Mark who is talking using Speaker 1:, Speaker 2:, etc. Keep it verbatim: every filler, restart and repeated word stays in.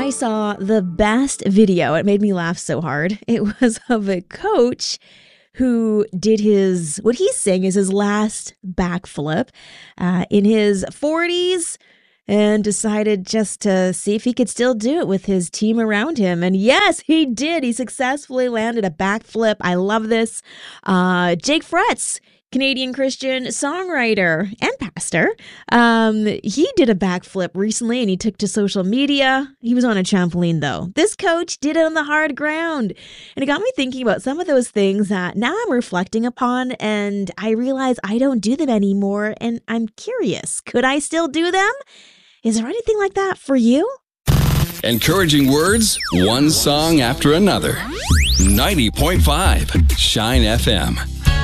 Speaker 1: I saw the best video. It made me laugh so hard. It was of a coach who did his, what he's saying is his last backflip uh, in his forties and decided just to see if he could still do it with his team around him. And yes, he did. He successfully landed a backflip. I love this. Uh, Jake Fretz, Canadian Christian songwriter and pastor. Um, he did a backflip recently and he took to social media. He was on a trampoline though. This coach did it on the hard ground. And it got me thinking about some of those things that now I'm reflecting upon and I realize I don't do them anymore. And I'm curious, could I still do them? Is there anything like that for you?
Speaker 2: Encouraging words, one song after another. ninety point five Shine F M.